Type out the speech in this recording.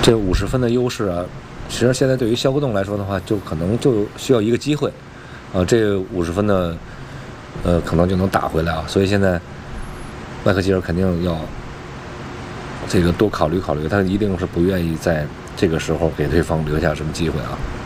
这50分的优势啊，其实现在对于肖格顿来说的话，就可能就需要一个机会，这50分的，可能就能打回来啊。所以现在麦克吉尔肯定要这个多考虑考虑，他一定是不愿意在这个时候给对方留下什么机会啊。